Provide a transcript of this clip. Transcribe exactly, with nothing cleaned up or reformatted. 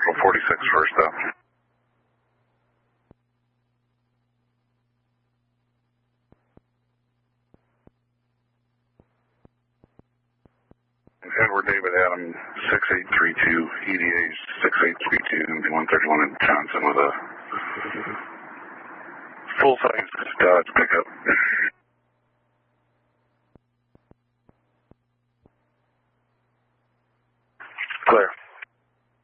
Central forty-six first up. Edward David Adam six eight three two, E D A six eight three two, one thirty-one in Johnson with a full-size Dodge pickup.